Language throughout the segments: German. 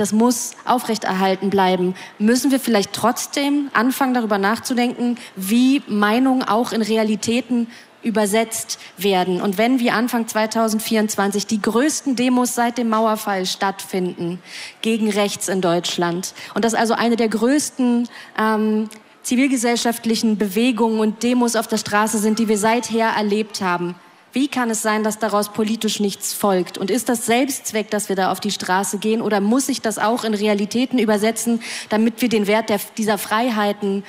das muss aufrechterhalten bleiben. Müssen wir vielleicht trotzdem anfangen, darüber nachzudenken, wie Meinungen auch in Realitäten übersetzt werden. Und wenn wir Anfang 2024 die größten Demos seit dem Mauerfall stattfinden gegen rechts in Deutschland und das also eine der größten zivilgesellschaftlichen Bewegungen und Demos auf der Straße sind, die wir seither erlebt haben, wie kann es sein, dass daraus politisch nichts folgt? Und ist das Selbstzweck, dass wir da auf die Straße gehen? Oder muss sich das auch in Realitäten übersetzen, damit wir den Wert dieser Freiheiten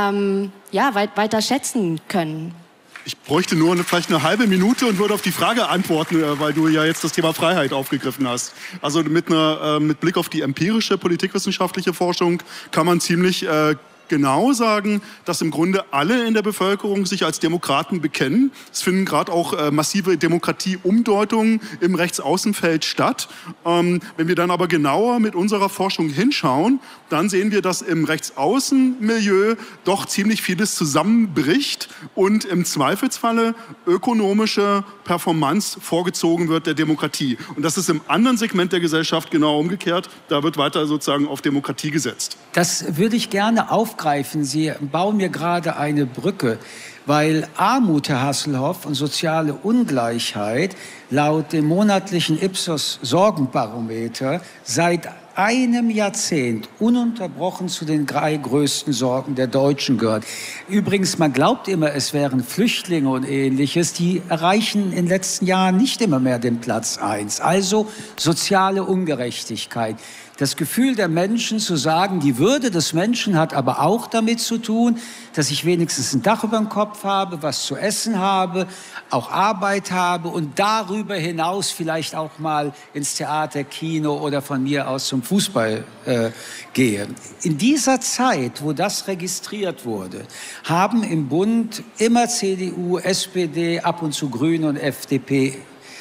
weiter schätzen können? Ich bräuchte nur vielleicht eine halbe Minute und würde auf die Frage antworten, weil du ja jetzt das Thema Freiheit aufgegriffen hast. Also mit Blick auf die empirische politikwissenschaftliche Forschung kann man ziemlich genau sagen, dass im Grunde alle in der Bevölkerung sich als Demokraten bekennen. Es finden gerade auch massive Demokratieumdeutungen im Rechtsaußenfeld statt. Wenn wir dann aber genauer mit unserer Forschung hinschauen, dann sehen wir, dass im Rechtsaußenmilieu doch ziemlich vieles zusammenbricht und im Zweifelsfalle ökonomische Performance vorgezogen wird der Demokratie. Und das ist im anderen Segment der Gesellschaft genau umgekehrt. Da wird weiter sozusagen auf Demokratie gesetzt. Das würde ich gerne aufgreifen. Sie bauen mir gerade eine Brücke, weil Armut, Herr Hasselhoff, und soziale Ungleichheit laut dem monatlichen Ipsos-Sorgenbarometer seit einem Jahrzehnt ununterbrochen zu den 3 größten Sorgen der Deutschen gehört. Übrigens, man glaubt immer, es wären Flüchtlinge und Ähnliches, die erreichen in den letzten Jahren nicht immer mehr den Platz 1. Also soziale Ungerechtigkeit. Das Gefühl der Menschen zu sagen, die Würde des Menschen hat aber auch damit zu tun, dass ich wenigstens ein Dach über dem Kopf habe, was zu essen habe, auch Arbeit habe und darüber hinaus vielleicht auch mal ins Theater, Kino oder von mir aus zum Fußball gehe. In dieser Zeit, wo das registriert wurde, haben im Bund immer CDU, SPD, ab und zu Grüne und FDP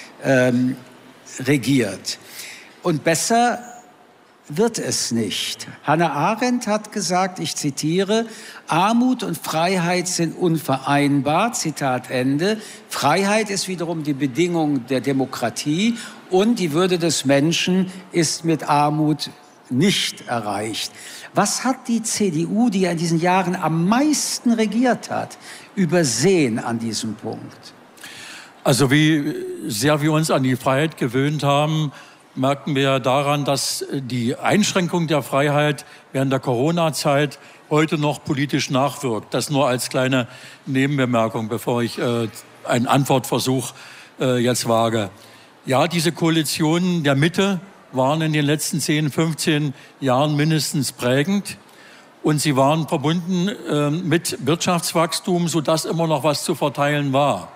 regiert. Und besser wird es nicht. Hannah Arendt hat gesagt, ich zitiere, Armut und Freiheit sind unvereinbar, Zitat Ende. Freiheit ist wiederum die Bedingung der Demokratie und die Würde des Menschen ist mit Armut nicht erreicht. Was hat die CDU, die ja in diesen Jahren am meisten regiert hat, übersehen an diesem Punkt? Also wie sehr wir uns an die Freiheit gewöhnt haben, merken wir daran, dass die Einschränkung der Freiheit während der Corona-Zeit heute noch politisch nachwirkt. Das nur als kleine Nebenbemerkung, bevor ich einen Antwortversuch jetzt wage. Ja, diese Koalitionen der Mitte waren in den letzten 10, 15 Jahren mindestens prägend. Und sie waren verbunden mit Wirtschaftswachstum, sodass immer noch was zu verteilen war.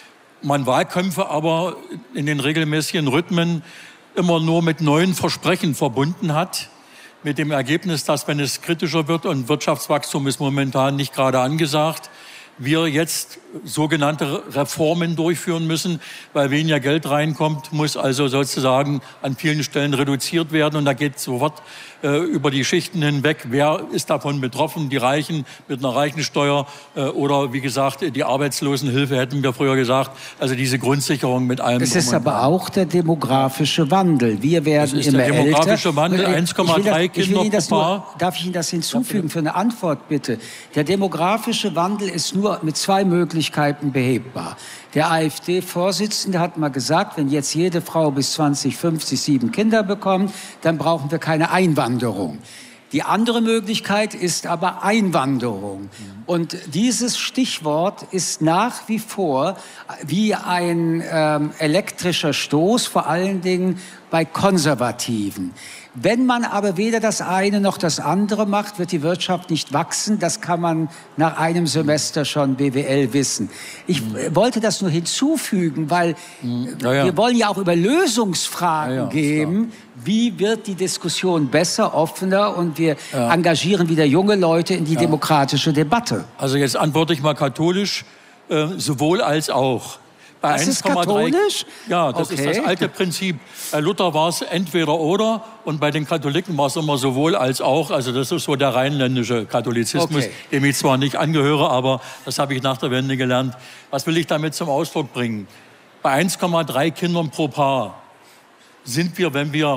Man Wahlkämpfe aber in den regelmäßigen Rhythmen immer nur mit neuen Versprechen verbunden hat, mit dem Ergebnis, dass, wenn es kritischer wird und Wirtschaftswachstum ist momentan nicht gerade angesagt, wir jetzt sogenannte Reformen durchführen müssen, weil weniger Geld reinkommt, muss also sozusagen an vielen Stellen reduziert werden. Und da geht sofort über die Schichten hinweg, wer ist davon betroffen, die Reichen mit einer Reichensteuer oder wie gesagt, die Arbeitslosenhilfe hätten wir früher gesagt, also diese Grundsicherung mit allem. Es ist aber auch der demografische Wandel. Wir werden immer älter. Der demografische Wandel, 1,3 Kinder pro Paar. Darf ich Ihnen das hinzufügen für eine Antwort bitte? Der demografische Wandel ist nur mit 2 Möglichkeiten behebbar. Der AfD-Vorsitzende hat mal gesagt, wenn jetzt jede Frau bis 2050 7 Kinder bekommt, dann brauchen wir keine Einwanderung. Die andere Möglichkeit ist aber Einwanderung. Und dieses Stichwort ist nach wie vor wie ein elektrischer Stoß, vor allen Dingen bei Konservativen. Wenn man aber weder das eine noch das andere macht, wird die Wirtschaft nicht wachsen. Das kann man nach einem Semester schon BWL wissen. Ich wollte das nur hinzufügen, weil wir wollen ja auch über Lösungsfragen geben. Wie wird die Diskussion besser, offener und wir engagieren wieder junge Leute in die demokratische Debatte? Also jetzt antworte ich mal katholisch, sowohl als auch. Das ist katholisch? Ja, das ist das alte Prinzip. Bei Luther war es entweder oder und bei den Katholiken war es immer sowohl als auch. Also das ist so der rheinländische Katholizismus, dem ich zwar nicht angehöre, aber das habe ich nach der Wende gelernt. Was will ich damit zum Ausdruck bringen? Bei 1,3 Kindern pro Paar sind wir, wenn wir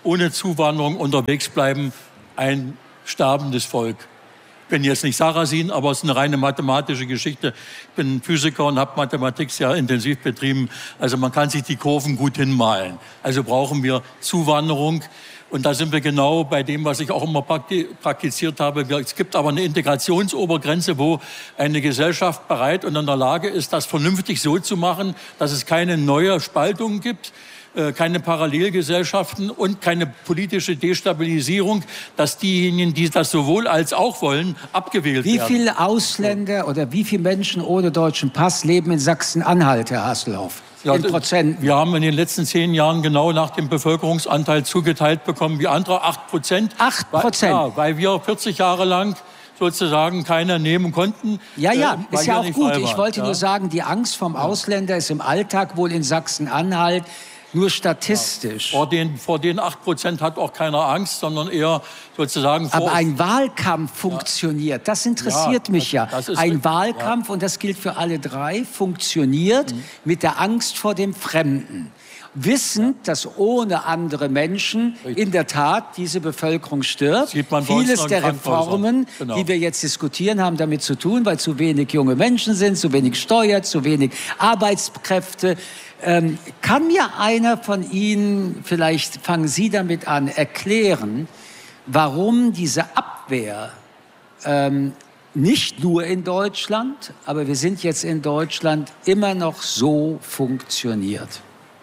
ohne Zuwanderung unterwegs bleiben, ein sterbendes Volk. Ich bin jetzt nicht Sarrazin, aber es ist eine reine mathematische Geschichte. Ich bin Physiker und habe Mathematik sehr intensiv betrieben. Also man kann sich die Kurven gut hinmalen. Also brauchen wir Zuwanderung. Und da sind wir genau bei dem, was ich auch immer praktiziert habe. Es gibt aber eine Integrationsobergrenze, wo eine Gesellschaft bereit und in der Lage ist, das vernünftig so zu machen, dass es keine neue Spaltung gibt, keine Parallelgesellschaften und keine politische Destabilisierung, dass diejenigen, die das sowohl als auch wollen, abgewählt werden. Wie viele Ausländer oder wie viele Menschen ohne deutschen Pass leben in Sachsen-Anhalt, Herr Hasselhoff? Ja, in Prozenten? Wir haben in den letzten 10 Jahren genau nach dem Bevölkerungsanteil zugeteilt bekommen wie andere, 8%. 8%? Ja, weil wir 40 Jahre lang sozusagen keiner nehmen konnten. Ja, ist ja auch gut. Ich wollte ja nur sagen, die Angst vom Ausländer ist im Alltag wohl in Sachsen-Anhalt nur statistisch. Ja. Vor den 8% hat auch keiner Angst, sondern eher sozusagen... Aber ein Wahlkampf funktioniert. Das interessiert mich ja. Ein Wahlkampf, und das gilt für alle drei, funktioniert mit der Angst vor dem Fremden. Wissend, dass ohne andere Menschen in der Tat diese Bevölkerung stirbt. Vieles der Reformen, die wir jetzt diskutieren, haben damit zu tun, weil zu wenig junge Menschen sind, zu wenig Steuer, zu wenig Arbeitskräfte. Kann mir einer von Ihnen, vielleicht fangen Sie damit an, erklären, warum diese Abwehr nicht nur in Deutschland, aber wir sind jetzt in Deutschland, immer noch so funktioniert?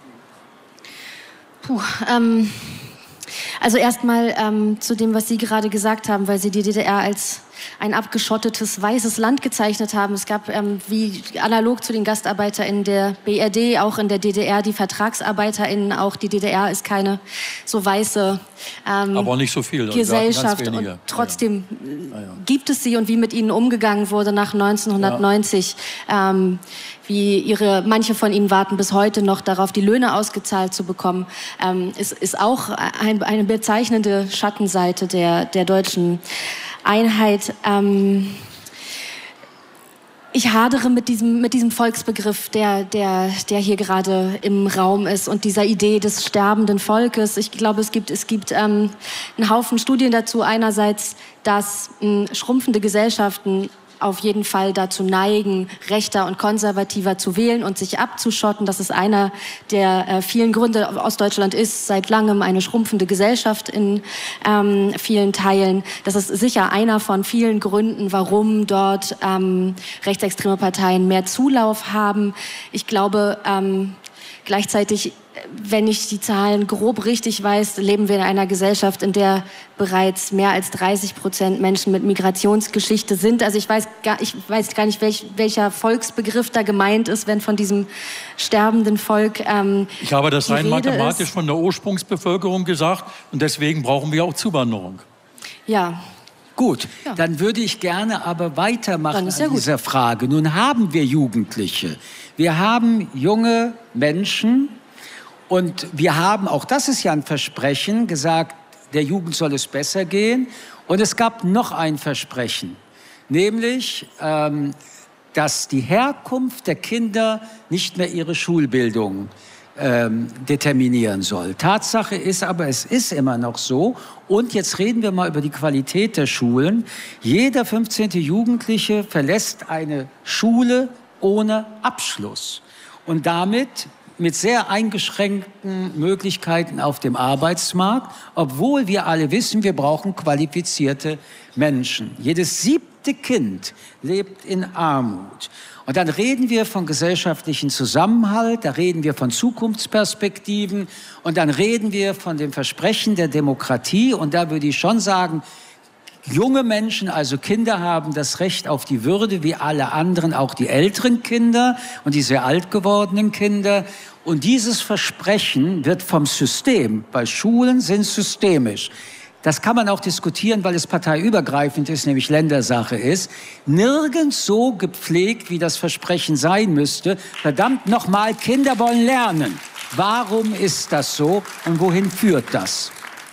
Also erstmal zu dem, was Sie gerade gesagt haben, weil Sie die DDR als ein abgeschottetes, weißes Land gezeichnet haben. Es gab, wie analog zu den GastarbeiterInnen der BRD, auch in der DDR die VertragsarbeiterInnen. Auch die DDR ist keine so weiße aber nicht so viel, Gesellschaft. Und trotzdem gibt es sie, und wie mit ihnen umgegangen wurde nach 1990. Wie manche von ihnen warten bis heute noch darauf, die Löhne ausgezahlt zu bekommen, ist auch eine bezeichnende Schattenseite der deutschen Einheit. Ich hadere mit diesem Volksbegriff, der hier gerade im Raum ist, und dieser Idee des sterbenden Volkes. Ich glaube, es gibt einen Haufen Studien dazu. Einerseits, dass schrumpfende Gesellschaften auf jeden Fall dazu neigen, rechter und konservativer zu wählen und sich abzuschotten. Das ist einer der vielen Gründe. Ostdeutschland ist seit langem eine schrumpfende Gesellschaft in vielen Teilen. Das ist sicher einer von vielen Gründen, warum dort rechtsextreme Parteien mehr Zulauf haben. Ich glaube, gleichzeitig, wenn ich die Zahlen grob richtig weiß, leben wir in einer Gesellschaft, in der bereits mehr als 30% Menschen mit Migrationsgeschichte sind. Also ich weiß gar nicht, welcher Volksbegriff da gemeint ist, wenn von diesem sterbenden Volk Ich habe das rein mathematisch ist. Von der Ursprungsbevölkerung gesagt, und deswegen brauchen wir auch Zuwanderung. Ja. Gut, dann würde ich gerne aber weitermachen an dieser Frage. Nun haben wir Jugendliche, wir haben junge Menschen, und wir haben, auch das ist ja ein Versprechen, gesagt, der Jugend soll es besser gehen. Und es gab noch ein Versprechen, nämlich, dass die Herkunft der Kinder nicht mehr ihre Schulbildung determinieren soll. Tatsache ist aber, es ist immer noch so. Und jetzt reden wir mal über die Qualität der Schulen. Jeder 15. Jugendliche verlässt eine Schule ohne Abschluss. Und damit mit sehr eingeschränkten Möglichkeiten auf dem Arbeitsmarkt, obwohl wir alle wissen, wir brauchen qualifizierte Menschen. Jedes 7. Kind lebt in Armut. Und dann reden wir von gesellschaftlichem Zusammenhalt, da reden wir von Zukunftsperspektiven, und dann reden wir von dem Versprechen der Demokratie. Und da würde ich schon sagen, junge Menschen, also Kinder, haben das Recht auf die Würde, wie alle anderen, auch die älteren Kinder und die sehr alt gewordenen Kinder. Und dieses Versprechen wird vom System, weil Schulen sind systemisch, das kann man auch diskutieren, weil es parteiübergreifend ist, nämlich Ländersache ist, nirgends so gepflegt, wie das Versprechen sein müsste. Verdammt nochmal, Kinder wollen lernen. Warum ist das so und wohin führt das?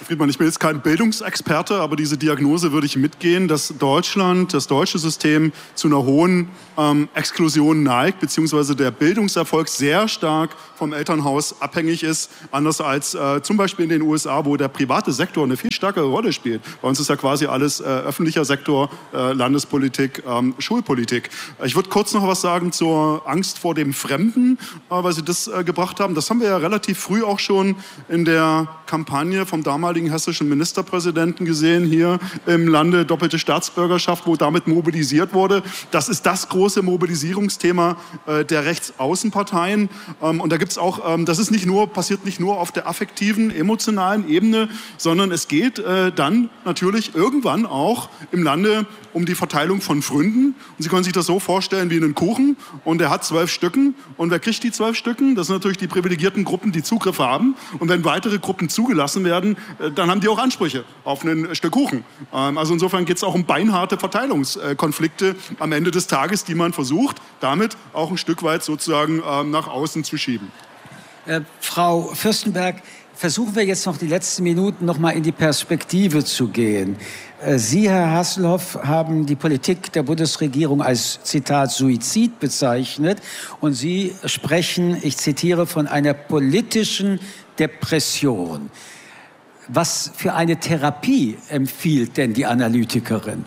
Friedmann, ich bin jetzt kein Bildungsexperte, aber diese Diagnose würde ich mitgehen, dass Deutschland, das deutsche System zu einer hohen Exklusion neigt, beziehungsweise der Bildungserfolg sehr stark vom Elternhaus abhängig ist, anders als zum Beispiel in den USA, wo der private Sektor eine viel stärkere Rolle spielt. Bei uns ist ja quasi alles öffentlicher Sektor, Landespolitik, Schulpolitik. Ich würde kurz noch was sagen zur Angst vor dem Fremden, weil Sie das gebracht haben. Das haben wir ja relativ früh auch schon in der Kampagne vom damaligen hessischen Ministerpräsidenten gesehen, hier im Lande doppelte Staatsbürgerschaft, wo damit mobilisiert wurde. Das ist das große Mobilisierungsthema der Rechtsaußenparteien. Und da gibt es auch, das ist passiert nicht nur auf der affektiven, emotionalen Ebene, sondern es geht dann natürlich irgendwann auch im Lande um die Verteilung von Pfründen. Und Sie können sich das so vorstellen wie einen Kuchen und der hat 12 Stücken. Und wer kriegt die 12 Stücken? Das sind natürlich die privilegierten Gruppen, die Zugriff haben. Und wenn weitere Gruppen zugelassen werden, dann haben die auch Ansprüche auf ein Stück Kuchen. Also insofern geht es auch um beinharte Verteilungskonflikte am Ende des Tages, die man versucht, damit auch ein Stück weit sozusagen nach außen zu schieben. Frau Fürstenberg, versuchen wir jetzt noch die letzten Minuten noch mal in die Perspektive zu gehen. Sie, Herr Hasselhoff, haben die Politik der Bundesregierung als, Zitat, Suizid bezeichnet. Und Sie sprechen, ich zitiere, von einer politischen Depression. Was für eine Therapie empfiehlt denn die Analytikerin?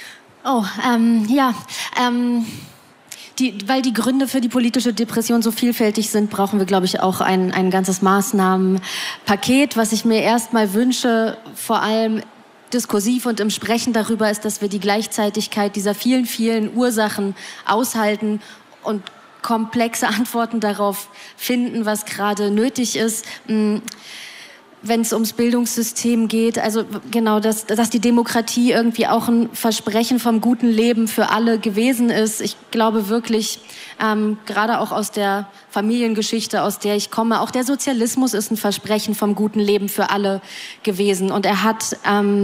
Weil die Gründe für die politische Depression so vielfältig sind, brauchen wir, glaube ich, auch ein ganzes Maßnahmenpaket. Was ich mir erstmal wünsche, vor allem diskursiv und im Sprechen darüber, ist, dass wir die Gleichzeitigkeit dieser vielen, vielen Ursachen aushalten und komplexe Antworten darauf finden, was gerade nötig ist. Wenn es ums Bildungssystem geht, also genau, dass die Demokratie irgendwie auch ein Versprechen vom guten Leben für alle gewesen ist. Ich glaube wirklich, gerade auch aus der Familiengeschichte, aus der ich komme, auch der Sozialismus ist ein Versprechen vom guten Leben für alle gewesen. Und er hat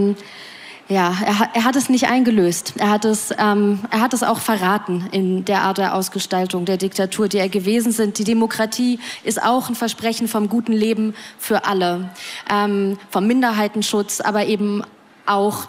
es nicht eingelöst. Er hat es auch verraten in der Art der Ausgestaltung der Diktatur, die er gewesen sind. Die Demokratie ist auch ein Versprechen vom guten Leben für alle, vom Minderheitenschutz, aber eben auch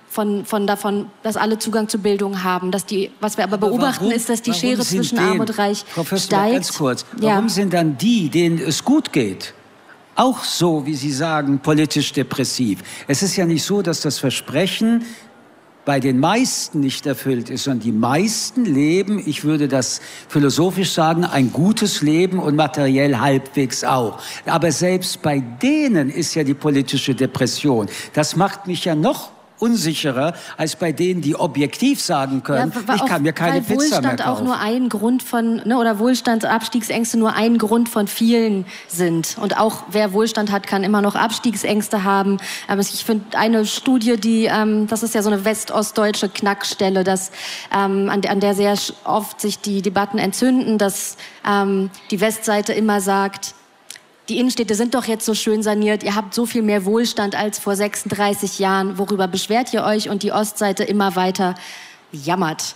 davon, dass alle Zugang zu Bildung haben. Was wir aber beobachten, ist, dass die Schere zwischen Arm und Reich steigt. Ganz kurz, warum sind dann die, denen es gut geht, auch so, wie Sie sagen, politisch depressiv? Es ist ja nicht so, dass das Versprechen bei den meisten nicht erfüllt ist, sondern die meisten leben, ich würde das philosophisch sagen, ein gutes Leben und materiell halbwegs auch. Aber selbst bei denen ist ja die politische Depression. Das macht mich ja noch unsicherer als bei denen, die objektiv sagen können, ich kann mir keine Pizza mehr kaufen. Auch nur ein Grund von, oder Wohlstandsabstiegsängste nur ein Grund von vielen sind. Und auch wer Wohlstand hat, kann immer noch Abstiegsängste haben. Aber ich finde eine Studie, das ist ja so eine westostdeutsche Knackstelle, an der sehr oft sich die Debatten entzünden, dass die Westseite immer sagt, die Innenstädte sind doch jetzt so schön saniert, ihr habt so viel mehr Wohlstand als vor 36 Jahren, worüber beschwert ihr euch? Und die Ostseite immer weiter jammert.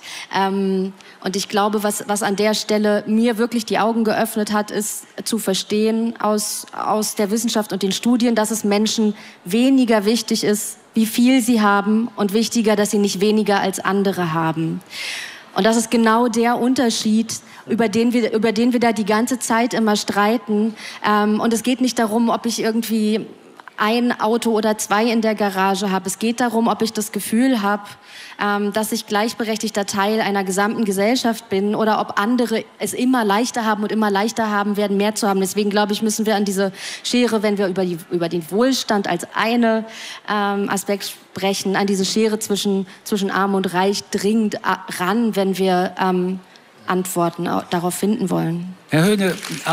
Und ich glaube, was an der Stelle mir wirklich die Augen geöffnet hat, ist zu verstehen aus der Wissenschaft und den Studien, dass es Menschen weniger wichtig ist, wie viel sie haben, und wichtiger, dass sie nicht weniger als andere haben. Und das ist genau der Unterschied, über den wir da die ganze Zeit immer streiten. Und es geht nicht darum, ob ich irgendwie ein Auto oder zwei in der Garage habe. Es geht darum, ob ich das Gefühl habe, dass ich gleichberechtigter Teil einer gesamten Gesellschaft bin, oder ob andere es immer leichter haben und immer leichter haben werden, mehr zu haben. Deswegen, glaube ich, müssen wir an diese Schere, wenn wir über den Wohlstand als einen Aspekt sprechen, an diese Schere zwischen Arm und Reich dringend ran, wenn wir Antworten darauf finden wollen. Herr Höhne,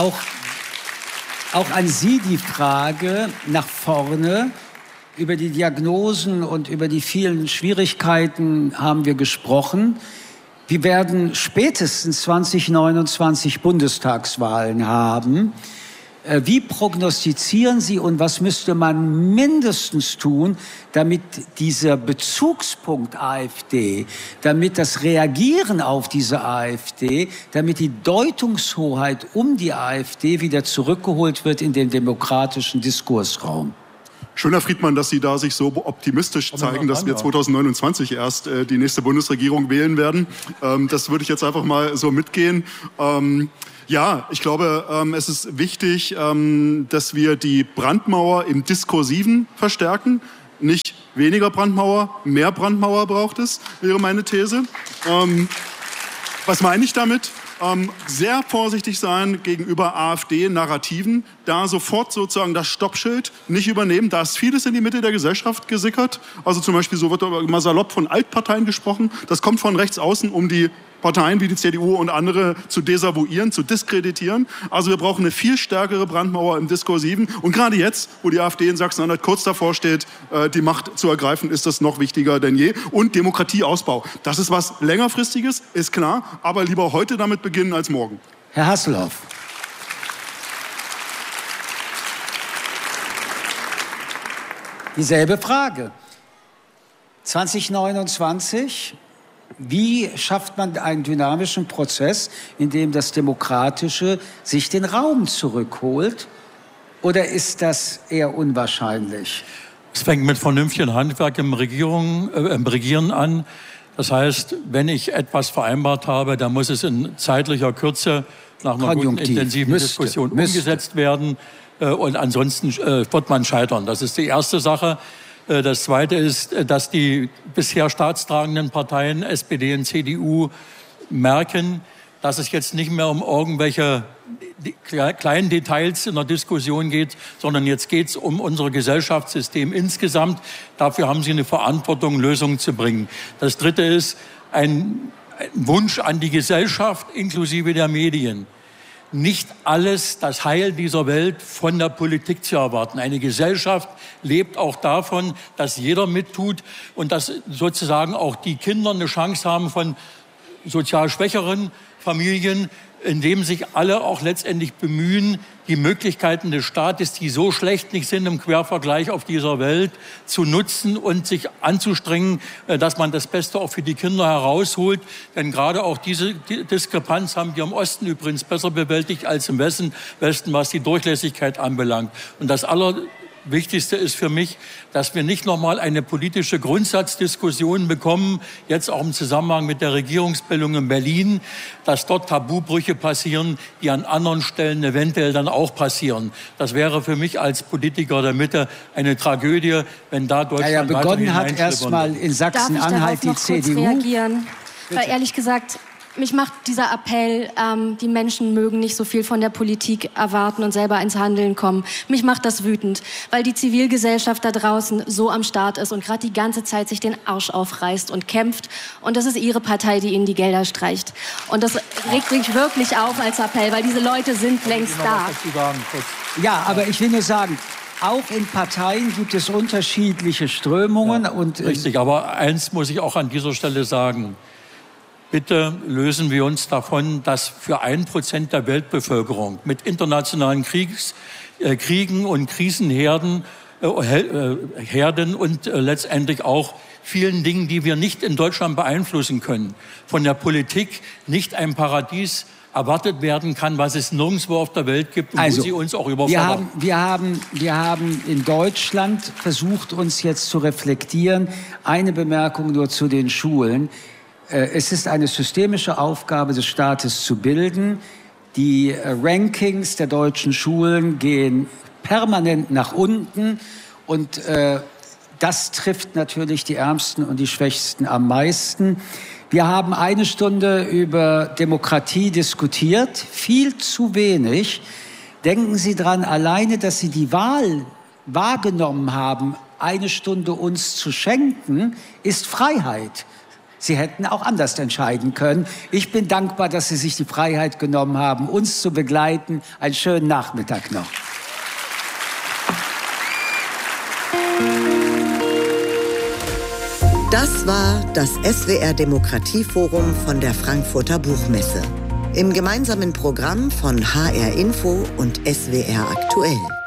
auch an Sie die Frage nach vorne. Über die Diagnosen und über die vielen Schwierigkeiten haben wir gesprochen. Wir werden spätestens 2029 Bundestagswahlen haben. Wie prognostizieren Sie und was müsste man mindestens tun, damit dieser Bezugspunkt AfD, damit das Reagieren auf diese AfD, damit die Deutungshoheit um die AfD wieder zurückgeholt wird in den demokratischen Diskursraum? Schön, Herr Friedmann, dass Sie da sich so optimistisch zeigen, dass wir 2029 erst die nächste Bundesregierung wählen werden. Das würde ich jetzt einfach mal so mitgehen. Ja, ich glaube, es ist wichtig, dass wir die Brandmauer im Diskursiven verstärken. Nicht weniger Brandmauer, mehr Brandmauer braucht es, wäre meine These. Was meine ich damit? Sehr vorsichtig sein gegenüber AfD-Narrativen, da sofort sozusagen das Stoppschild nicht übernehmen. Da ist vieles in die Mitte der Gesellschaft gesickert. Also zum Beispiel, so wird immer salopp von Altparteien gesprochen. Das kommt von rechts außen, um die Parteien wie die CDU und andere zu desavouieren, zu diskreditieren. Also wir brauchen eine viel stärkere Brandmauer im Diskursiven. Und gerade jetzt, wo die AfD in Sachsen-Anhalt kurz davor steht, die Macht zu ergreifen, ist das noch wichtiger denn je. Und Demokratieausbau. Das ist was längerfristiges, ist klar. Aber lieber heute damit beginnen als morgen. Herr Hasselhoff. Dieselbe Frage. 2029... Wie schafft man einen dynamischen Prozess, in dem das Demokratische sich den Raum zurückholt? Oder ist das eher unwahrscheinlich? Es fängt mit vernünftigem Handwerk im Regieren an. Das heißt, wenn ich etwas vereinbart habe, dann muss es in zeitlicher Kürze nach einer guten, intensiven Diskussion umgesetzt werden. Und ansonsten wird man scheitern. Das ist die erste Sache. Das Zweite ist, dass die bisher staatstragenden Parteien, SPD und CDU, merken, dass es jetzt nicht mehr um irgendwelche kleinen Details in der Diskussion geht, sondern jetzt geht es um unser Gesellschaftssystem insgesamt. Dafür haben sie eine Verantwortung, Lösungen zu bringen. Das Dritte ist ein Wunsch an die Gesellschaft inklusive der Medien. Nicht alles, das Heil dieser Welt von der Politik zu erwarten. Eine Gesellschaft lebt auch davon, dass jeder mittut und dass sozusagen auch die Kinder eine Chance haben von sozial schwächeren Familien, indem sich alle auch letztendlich bemühen, die Möglichkeiten des Staates, die so schlecht nicht sind im Quervergleich auf dieser Welt, zu nutzen und sich anzustrengen, dass man das Beste auch für die Kinder herausholt. Denn gerade auch diese Diskrepanz haben wir im Osten übrigens besser bewältigt als im Westen, was die Durchlässigkeit anbelangt. Und das Wichtigste ist für mich, dass wir nicht nochmal eine politische Grundsatzdiskussion bekommen, jetzt auch im Zusammenhang mit der Regierungsbildung in Berlin, dass dort Tabubrüche passieren, die an anderen Stellen eventuell dann auch passieren. Das wäre für mich als Politiker der Mitte eine Tragödie, wenn da Deutschland begonnen hat erstmal in Sachsen-Anhalt die CDU. Reagieren? Weil ehrlich gesagt, mich macht dieser Appell, die Menschen mögen nicht so viel von der Politik erwarten und selber ins Handeln kommen. Mich macht das wütend, weil die Zivilgesellschaft da draußen so am Start ist und gerade die ganze Zeit sich den Arsch aufreißt und kämpft. Und das ist ihre Partei, die ihnen die Gelder streicht. Und das regt mich wirklich auf als Appell, weil diese Leute sind längst da. Ja, aber ich will nur sagen, auch in Parteien gibt es unterschiedliche Strömungen. Ja, richtig, aber eins muss ich auch an dieser Stelle sagen. Bitte lösen wir uns davon, dass für 1% der Weltbevölkerung mit internationalen Kriegen und Krisenherden und letztendlich auch vielen Dingen, die wir nicht in Deutschland beeinflussen können, von der Politik nicht ein Paradies erwartet werden kann, was es nirgendwo auf der Welt gibt und wo sie uns auch überfordern. Wir haben in Deutschland versucht, uns jetzt zu reflektieren. Eine Bemerkung nur zu den Schulen. Es ist eine systemische Aufgabe des Staates zu bilden. Die Rankings der deutschen Schulen gehen permanent nach unten und das trifft natürlich die Ärmsten und die Schwächsten am meisten. Wir haben eine Stunde über Demokratie diskutiert, viel zu wenig. Denken Sie dran, alleine, dass Sie die Wahl wahrgenommen haben, eine Stunde uns zu schenken, ist Freiheit. Sie hätten auch anders entscheiden können. Ich bin dankbar, dass Sie sich die Freiheit genommen haben, uns zu begleiten. Einen schönen Nachmittag noch. Das war das SWR Demokratieforum von der Frankfurter Buchmesse. Im gemeinsamen Programm von HR Info und SWR Aktuell.